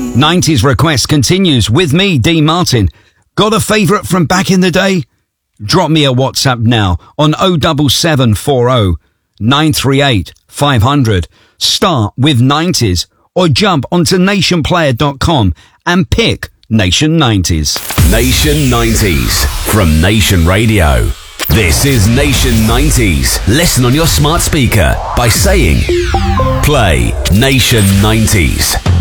90s request continues with me, Dean Martin. Got a favourite from back in the day? Drop me a WhatsApp now on 07740 938 500. Start with 90s or jump onto nationplayer.com and pick Nation 90s. Nation 90s from Nation Radio. This is Nation 90s. Listen on your smart speaker by saying, play Nation 90s.